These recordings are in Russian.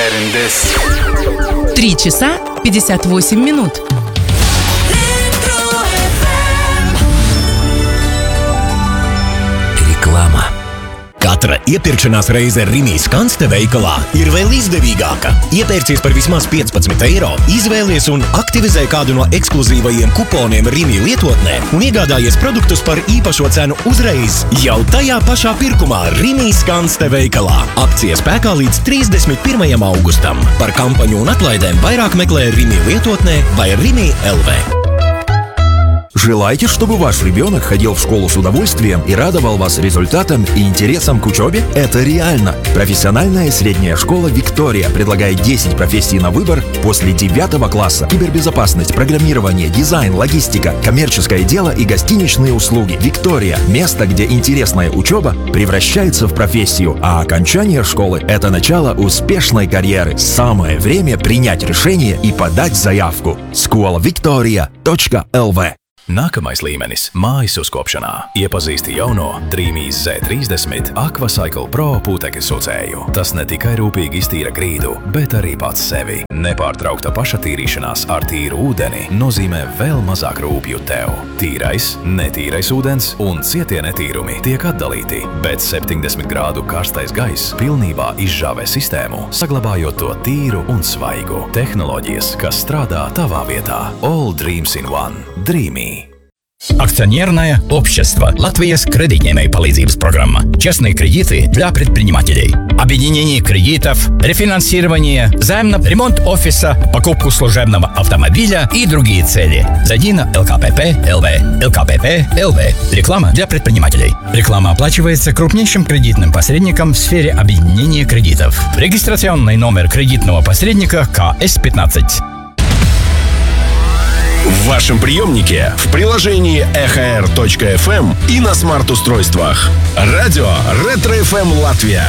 hearing this. 3 часа 58 минут. Reklāma. Katra iepirkšanās reize Rimi Skanste veikalā ir vēl izdevīgāka. Iepērcies par vismaz 15 eiro, izvēlies un aktivizē kādu no ekskluzīvajiem kuponiem Rimi lietotnē un iegādājies produktus par īpašo cenu uzreiz jau tajā pašā pirkumā Rimi Skanste veikalā. Akcija spēkā līdz 31. augustam. Par kampaņu un atlaidēm vairāk meklē Rimi lietotnē vai Rimi LV. Желаете, чтобы ваш ребенок ходил в школу с удовольствием и радовал вас результатом и интересом к учебе? Это реально! Профессиональная средняя школа «Виктория» предлагает 10 профессий на выбор после 9 класса. Кибербезопасность, программирование, дизайн, логистика, коммерческое дело и гостиничные услуги. «Виктория» – место, где интересная учеба превращается в профессию, а окончание школы – это начало успешной карьеры. Самое время принять решение и подать заявку. Skolavictoria.lv. Nākamais līmenis – mājas uzkopšanā. Iepazīsti jauno Dreamīs Z30 Aquacycle Pro putekļu sūcēju. Tas ne tikai rūpīgi iztīra grīdu, bet arī pats sevi. Nepārtraukta pašatīrīšanās ar tīru ūdeni nozīmē vēl mazāk rūpju tev. Tīrais, netīrais ūdens un cietie netīrumi tiek atdalīti, bet 70 grādu karstais gaiss pilnībā izžāvē sistēmu, saglabājot to tīru un svaigu. Tehnoloģijas, kas strādā tavā vietā. All Dreams in One. Dreamy. Акционерное общество «Латвияс кредитнемей palīdzības программа». Частные кредиты для предпринимателей. Объединение кредитов, рефинансирование, займ на ремонт офиса, покупку служебного автомобиля и другие цели. Зайди на ЛКПП.ЛВ. ЛКПП.ЛВ. Реклама для предпринимателей. Реклама оплачивается крупнейшим кредитным посредником в сфере объединения кредитов. Регистрационный номер кредитного посредника КС-15. В вашем приемнике, в приложении EHR.FM и на смарт-устройствах. Радио Ретро-ФМ Латвия.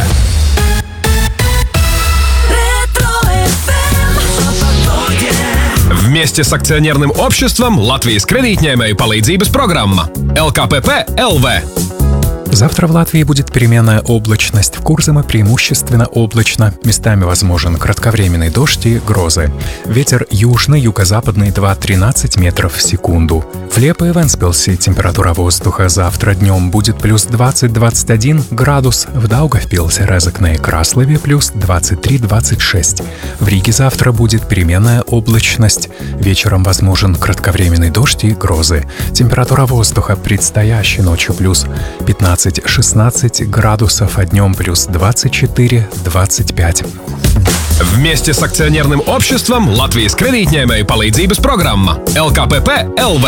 Вместе с акционерным обществом Латвijas кредитņēmēju palīdzības программа ЛКПП.ЛВ. Завтра в Латвии будет переменная облачность. В Курзаме преимущественно облачно. Местами возможен кратковременный дождь и грозы. Ветер южный, юго-западный 2-13 метров в секунду. В Лепе и Вентспилсе температура воздуха завтра днем будет плюс 20-21 градус. В Даугавпилсе, Резекне и Краслове плюс 23-26. В Риге завтра будет переменная облачность. Вечером возможен кратковременный дождь и грозы. Температура воздуха предстоящей ночью плюс 15-16 градусов, а днем плюс 24-25. Вместе с акционерным обществом Латвijas кредитņēmēju palīdzības программа ЛКПП.ЛВ.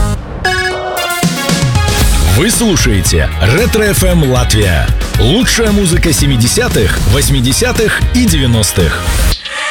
Вы слушаете Ретро-ФМ Латвия. Лучшая музыка 70-х, 80-х и 90-х.